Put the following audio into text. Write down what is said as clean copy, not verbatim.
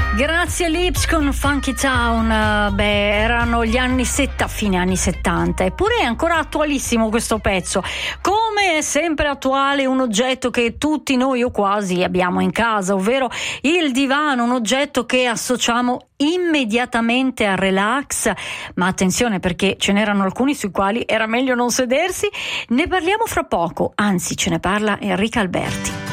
Grazie Lips con Funky Town. Erano gli anni fine anni 70, eppure è ancora attualissimo questo pezzo. Come è sempre attuale un oggetto che tutti noi o quasi abbiamo in casa, ovvero il divano, un oggetto che associamo immediatamente al relax, ma attenzione perché ce n'erano alcuni sui quali era meglio non sedersi. Ne parliamo fra poco, anzi ce ne parla Enrica Alberti.